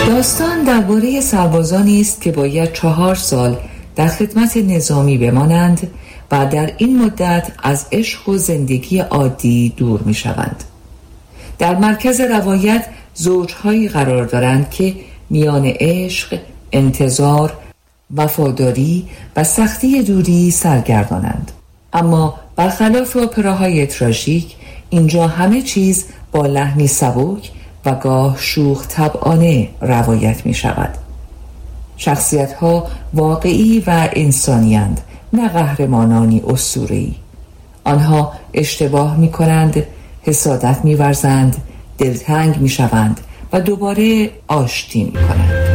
داستان درباره سربازانی است که باید 4 سال در خدمت نظامی بمانند و در این مدت از عشق و زندگی عادی دور می شوند. در مرکز روایت زوجهایی قرار دارند که میان عشق، انتظار، وفاداری و سختی دوری سرگردانند. اما برخلاف اپراهای تراژیک، اینجا همه چیز با لحنی سبک و گاه شوخ طبعانه روایت می شود. شخصیت ها واقعی و انسانی‌اند، نه قهرمانانی اسطوره‌ای. آنها اشتباه می کنند، حسادت می ورزند، دلتنگ می شوند و دوباره آشتی می کنند.